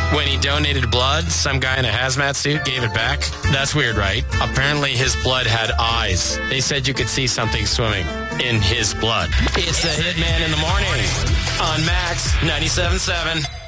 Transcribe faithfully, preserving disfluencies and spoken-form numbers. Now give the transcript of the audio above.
When he donated blood, some guy in a hazmat suit gave it back. That's weird, right? Apparently his blood had eyes. They said you could see something swimming in his blood. It's the Hitman in the Morning on Max ninety-seven point seven.